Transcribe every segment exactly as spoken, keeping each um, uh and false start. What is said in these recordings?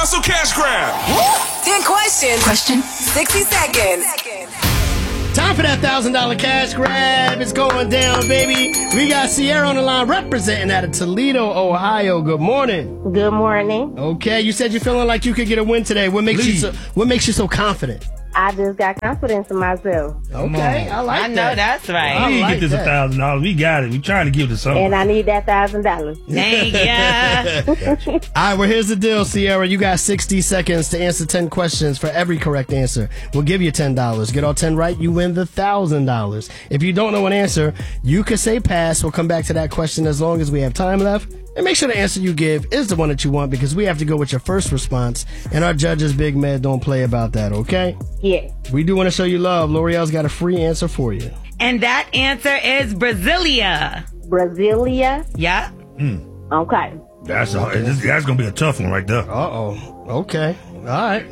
Hustle Cash Grab. ten questions. Question. sixty seconds. Time for that one thousand dollars cash grab. It's going down, baby. We got Sierra on the line representing out of Toledo, Ohio. Good morning. Good morning. Okay, you said you're feeling like you could get a win today. What makes Lead. you so, what makes you so confident? I just got confidence in myself. Okay, I like I know that. that's right. I We like get this a that. thousand dollars. We got it. We trying to give it to somebody. And I need that thousand dollars. Thank ya. All right, well, here's the deal, Sierra. You got sixty seconds to answer ten questions. For every correct answer, we'll give you ten dollars. Get all ten right, you win the one thousand dollars. If you don't know an answer, you can say pass. We'll come back to that question as long as we have time left. And make sure the answer you give is the one that you want, because we have to go with your first response. And our judges, Big Med, don't play about that, okay? Yes. We do want to show you love. L'Oreal's got a free answer for you. And that answer is Brasilia. Brasilia. Yeah. Okay. That's a, this, that's gonna be a tough one right there. Uh-oh. Okay. All right.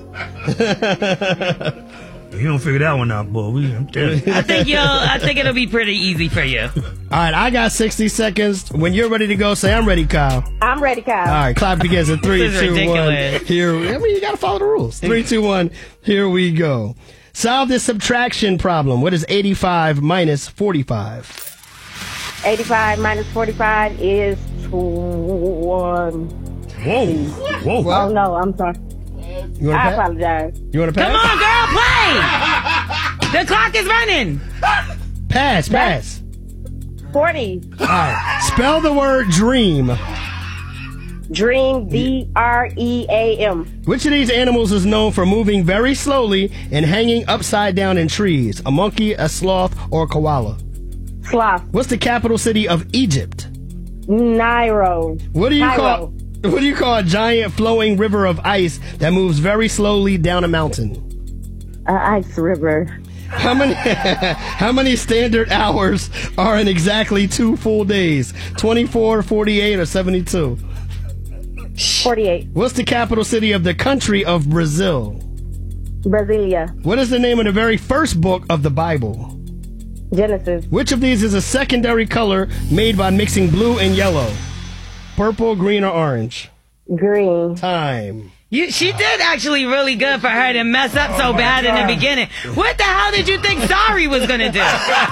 If you don't figure that one out, boy, we, I'm telling you. I think you'll. I think it'll be pretty easy for you. All right, I got sixty seconds. When you're ready to go, say I'm ready, Kyle. I'm ready, Kyle. All right, clock begins in three, This is two, one. ridiculous. Here, I mean, you got to follow the rules. Three, two, one. Here we go. Solve this subtraction problem. What is eighty-five minus forty-five? eighty-five minus forty-five is one. Whoa, whoa. Oh, no, I'm sorry. You want I to pass? apologize. You want to pass? Come on, girl, play. The clock is running. Pass, pass. forty. All right. Spell the word dream. Dream, D R E A M. Which of these animals is known for moving very slowly and hanging upside down in trees? A monkey, a sloth, or a koala? Sloth. What's the capital city of Egypt? Nairo. What do you Cairo. call what do you call a giant flowing river of ice that moves very slowly down a mountain? Uh, ice river. How many how many standard hours are in exactly two full days? twenty-four, forty-eight, or seventy-two? forty-eight. What's the capital city of the country of Brazil? Brasilia. What is the name of the very first book of the Bible? Genesis. Which of these is a secondary color made by mixing blue and yellow? Purple, green, or orange? Green. Time. You, she did actually really good for her to mess up so bad in the beginning. What the hell did you think Sorry was gonna do?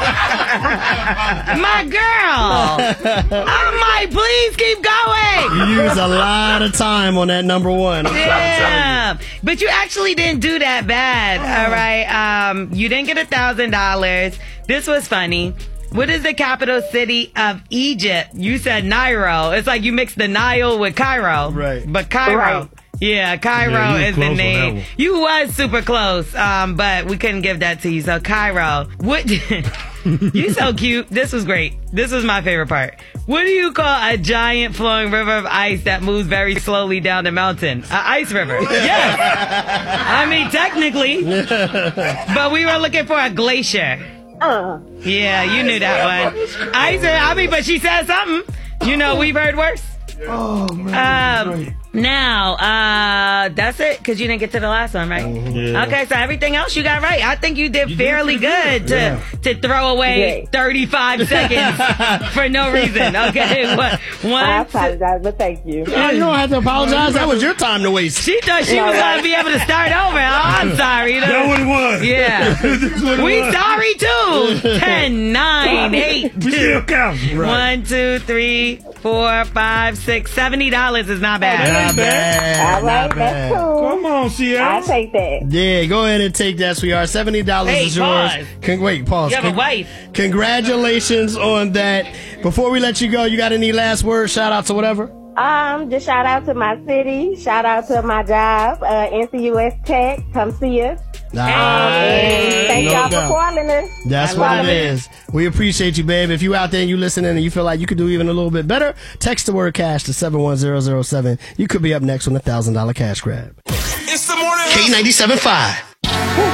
My girl. I'm like, please keep going. You used a lot of time on that number one. Yeah, but you actually didn't do that bad. All right. Um, you didn't get a thousand dollars. This was funny. What is the capital city of Egypt? You said Nairo. It's like you mixed the Nile with Cairo. Right. But Cairo. Right. Yeah, Cairo Yeah, you was is the close on that name. one. You was super close, um, but we couldn't give that to you. So Cairo. What? You so cute. This was great. This was my favorite part. What do you call a giant flowing river of ice that moves very slowly down the mountain? An ice river. Yes. I mean, technically. But we were looking for a glacier. Uh. Yeah, you knew that one. Ice. I mean, but she said something. You know, we've heard worse. Oh, man. Um, now, uh, that's it, because you didn't get to the last one, right? Yeah. Okay, so everything else you got right. I think you did You did fairly pretty good, good. to to throw away Yeah. thirty-five seconds for no reason. Okay, one, I one two. apologize, but thank you. Oh, you don't have to apologize. That was your time to waste. She thought she No, was right. going to be able to start over. Oh, I'm sorry. That's what it was. Yeah. That's what it We was. sorry, too. Ten, nine, eight. We still counting. One, two, three, four, five, six, seventy dollars is not bad. Not bad. All right, Not that's bad. cool. Come on, Sierra. I'll take that. Yeah, go ahead and take that, sweetheart. seventy dollars Hey, is yours. pause. Con- wait, pause. You have a Con- wife. Congratulations on that. Before we let you go, you got any last words, shout out to whatever? Um, just shout out to my city. Shout out to my job, uh, N C U S Tech. Come see us. Nah, And thank no y'all doubt. for calling us. That's I what love it it. is. We appreciate you, babe. If you out there and you listening and you feel like you could do even a little bit better, text the word cash to seven one zero zero seven. You could be up next on the one thousand dollars cash grab. It's the morning. K ninety-seven point five.